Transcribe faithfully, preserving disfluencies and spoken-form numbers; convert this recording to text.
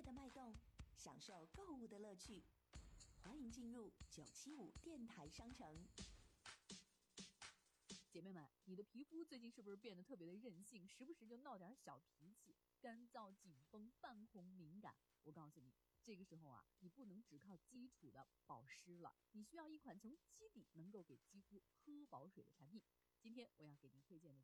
的脉动，享受购物的乐趣。欢迎进入九七五电台商城。 姐妹们，你的皮肤最近是不是变得特别的任性，时不时就闹点小脾气，干燥、紧绷、泛红、敏感？我告诉你，这个时候啊，你不能只靠基础的保湿了，你需要一款从基底能够给肌肤喝饱水的产品。今天我要给您推荐的